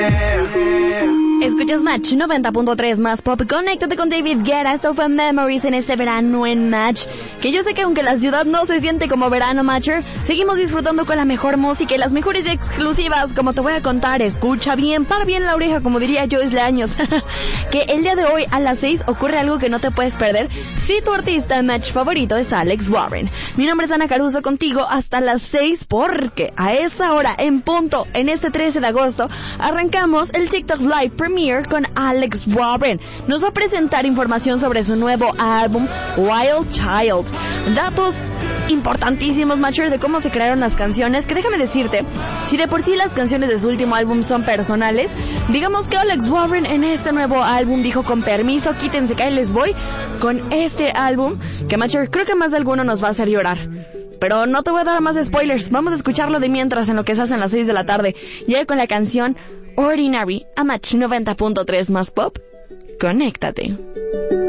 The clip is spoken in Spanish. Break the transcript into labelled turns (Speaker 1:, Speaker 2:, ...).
Speaker 1: Escuchas Match 90.3 más pop. Conéctate con David Guetta. Esto fue Memories en este verano en Match. Que yo sé que aunque la ciudad no se siente como verano, Matcher, seguimos disfrutando con la mejor música y las mejores exclusivas, como te voy a contar. Escucha bien, para bien la oreja, como diría Joyce Leaños. Que el día de hoy a las 6 ocurre algo que no te puedes perder si tu artista de Match favorito es Alex Warren. Mi nombre es Ana Caruso, contigo hasta las 6, porque a esa hora, en punto, en este 13 de agosto, arrancamos el TikTok Live Premiere con Alex Warren. Nos va a presentar información sobre su nuevo álbum Wild Child. Datos importantísimos, Matcher, de cómo se crearon las canciones, que déjame decirte, si de por sí las canciones de su último álbum son personales, digamos que Alex Warren en este nuevo álbum dijo: con permiso, quítense que ahí les voy con este álbum, que, Matcher, creo que más de alguno nos va a hacer llorar. Pero no te voy a dar más spoilers, vamos a escucharlo de mientras en lo que se hace a las 6 de la tarde. Llega con la canción Ordinary a Match 90.3 más pop. Conéctate.